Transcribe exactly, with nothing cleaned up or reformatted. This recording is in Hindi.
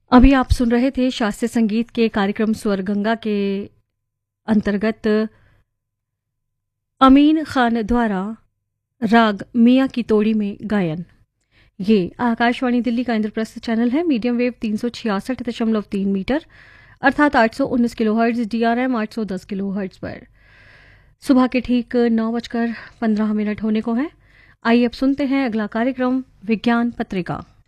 अभी आप सुन रहे थे शास्त्रीय संगीत के कार्यक्रम स्वर गंगा के अंतर्गत अमीन खान द्वारा राग मियाँ की तोड़ी में गायन। ये आकाशवाणी दिल्ली का इंद्रप्रस्थ चैनल है। मीडियम वेव तीन सौ छियासठ दशमलव तीन मीटर अर्थात आठ सौ उन्नीस kilo hertz, D R M आठ सौ दस किलो हर्ट्ज पर सुबह के ठीक नौ बजकर पंद्रह मिनट होने को है। आइए अब सुनते हैं अगला कार्यक्रम विज्ञान पत्रिका।